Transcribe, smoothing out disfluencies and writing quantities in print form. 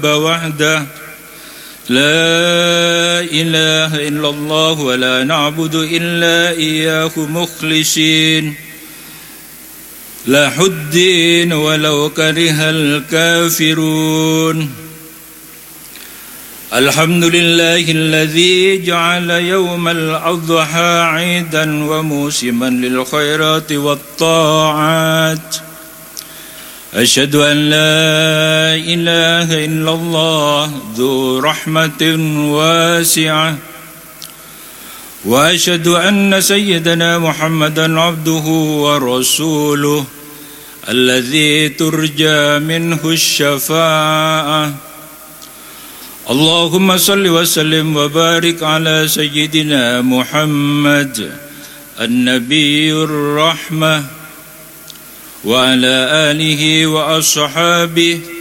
وحده لا إله إلا الله ولا نعبد إلا إياه مخلصين له الدين ولو كره الكافرون الحمد لله الذي جعل يوم الأضحى عيدا وموسما للخيرات والطاعات أشهد أن لا إله إلا الله ذو رحمة واسعة وأشهد أن سيدنا محمدا عبده ورسوله الذي ترجى منه الشفاعة اللهم صل وسلم وبارك على سيدنا محمد النبي الرحمة وعلى آله وأصحابه